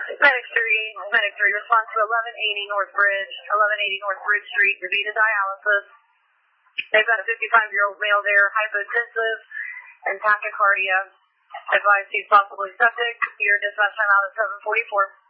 Medic 3, response to 1180 North Bridge, 1180 North Bridge Street, DaVita dialysis. They've got a 55-year-old male there, hypotensive and tachycardia. Advised he's possibly septic. Your dispatch time out is 7:44.